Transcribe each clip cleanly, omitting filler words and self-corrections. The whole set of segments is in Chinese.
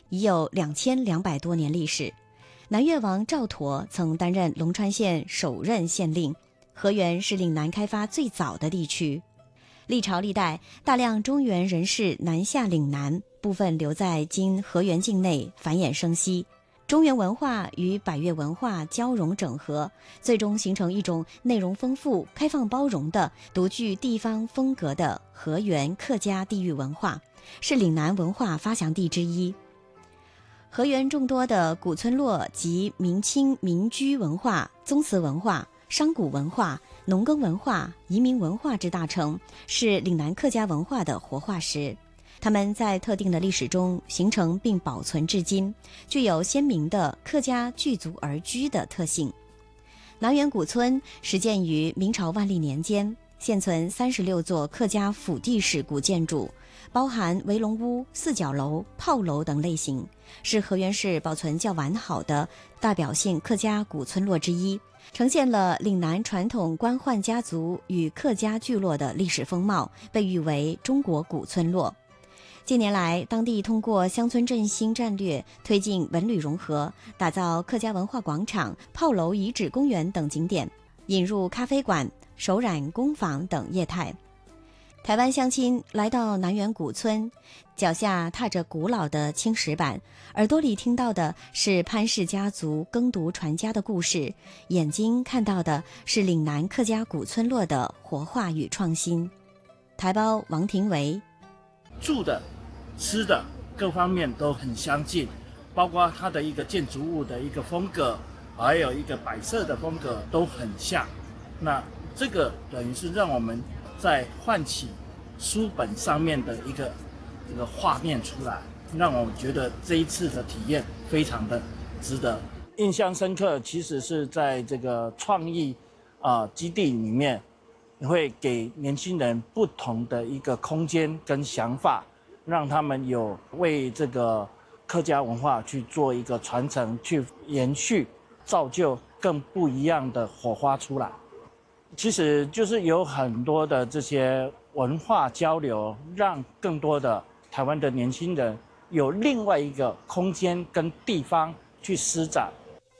已有2200多年历史。南越王赵佗曾担任龙川县首任县令，河源是岭南开发最早的地区。历朝历代，大量中原人士南下岭南，部分留在今河源境内繁衍生息。中原文化与百越文化交融整合，最终形成一种内容丰富、开放包容的独具地方风格的河源客家地域文化，是岭南文化发祥地之一。河源众多的古村落及明清民居文化、宗祠文化、商贾文化、农耕文化、移民文化之大成，是岭南客家文化的活化石。它们在特定的历史中形成并保存至今，具有鲜明的客家聚族而居的特性。南园古村始建于明朝万历年间，现存36座客家府地式古建筑，包含围龙屋、四角楼、炮楼等类型，是河源市保存较完好的代表性客家古村落之一，呈现了岭南传统官宦家族与客家聚落的历史风貌，被誉为中国古村落。近年来，当地通过乡村振兴战略，推进文旅融合，打造客家文化广场、炮楼遗址公园等景点，引入咖啡馆、手染工坊等业态。台湾乡亲来到南园古村，脚下踏着古老的青石板，耳朵里听到的是潘氏家族耕读传家的故事，眼睛看到的是岭南客家古村落的活化与创新。台胞王庭维， 住的、吃的各方面都很相近，包括它的一个建筑物的一个风格，还有一个摆设的风格都很像。那这个等于是让我们在唤起书本上面的一个这个画面出来，让我觉得这一次的体验非常的值得。印象深刻其实是在这个创意基地里面，会给年轻人不同的一个空间跟想法，让他们有为这个客家文化去做一个传承，去延续，造就更不一样的火花出来。其实就是有很多的这些文化交流，让更多的台湾的年轻人有另外一个空间跟地方去施展。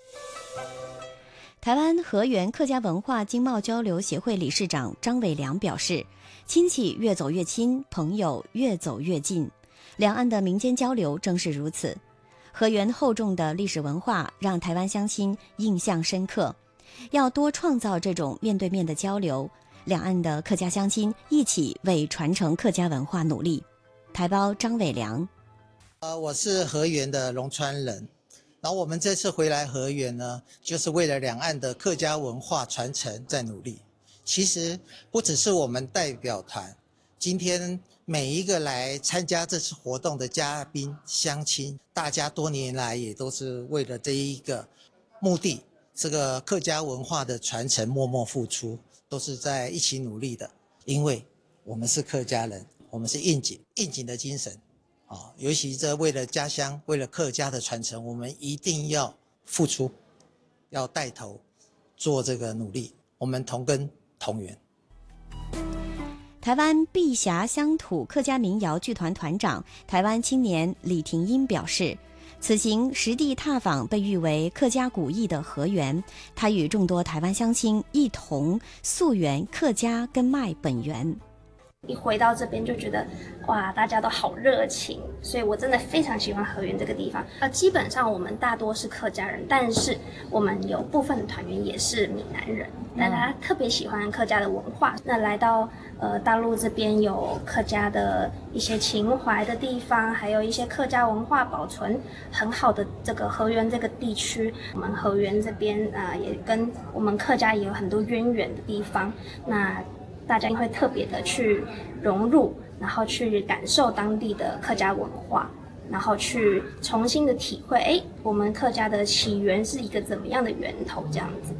台湾河源客家文化经贸交流协会理事长张伟良表示，亲戚越走越亲，朋友越走越近，两岸的民间交流正是如此。河源厚重的历史文化让台湾乡亲印象深刻，要多创造这种面对面的交流，两岸的客家乡亲一起为传承客家文化努力。台胞张伟良， 我是河源的龙川人，然后我们这次回来河源呢，就是为了两岸的客家文化传承在努力。其实不只是我们代表团，今天每一个来参加这次活动的嘉宾乡亲，大家多年来也都是为了这一个目的，这个客家文化的传承默默付出，都是在一起努力的。因为我们是客家人，我们是应景的精神尤其这为了家乡，为了客家的传承，我们一定要付出，要带头做这个努力，我们同根同源。 台湾碧霞乡土客家民谣剧团团长、台湾青年李廷英表示，此行实地踏访被誉为客家古意的河源，他与众多台湾乡亲一同溯源客家根脉本源。 一回到这边就觉得哇，大家都好热情，所以我真的非常喜欢河源这个地方。基本上我们大多是客家人，但是我们有部分的团员也是闽南人，大家特别喜欢客家的文化。那来到大陆这边有客家的一些情怀的地方，还有一些客家文化保存很好的这个河源这个地区，我们河源这边也跟我们客家也有很多渊源的地方。那大家会特别的去融入，然后去感受当地的客家文化，然后去重新的体会，我们客家的起源是一个怎么样的源头这样子。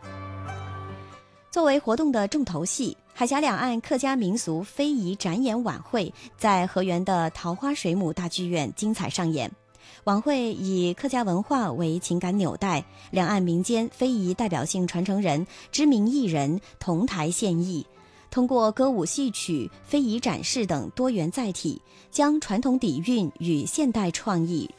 作为活动的重头戏，海峡两岸客家民俗非遗展演晚会在河源的桃花水母大剧院精彩上演。晚会以客家文化为情感纽带，两岸民间非遗代表性传承人、知名艺人同台献艺，通过歌舞戏曲、非遗展示等多元载体，将传统底蕴与现代创意